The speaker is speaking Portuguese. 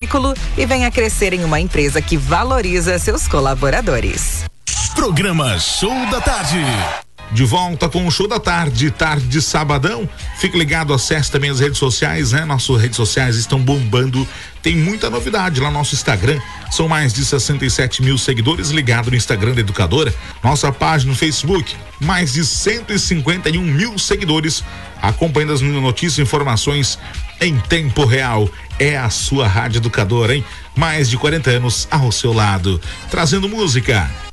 currículo e venha crescer em uma empresa que valoriza seus colaboradores. Programa Show da Tarde. De volta com o Show da Tarde, tarde de sabadão. Fique ligado, acesse também as redes sociais, né? Nossas redes sociais estão bombando. Tem muita novidade lá no nosso Instagram. São mais de 67 mil seguidores ligados no Instagram da Educadora. Nossa página no Facebook, mais de 151 mil seguidores acompanhando as notícias e informações em tempo real. É a sua Rádio Educadora, hein? Mais de 40 anos ao seu lado, trazendo música,